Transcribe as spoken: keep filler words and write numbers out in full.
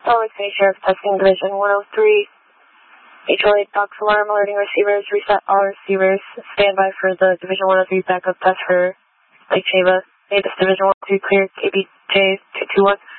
Salt Lake City Sheriff's Testing Division one oh three. H O A Docs alarm alerting receivers. Reset all receivers. Stand by for the Division one oh three backup test for Lake Chava. Davis Division one oh two clear. K B J two two one.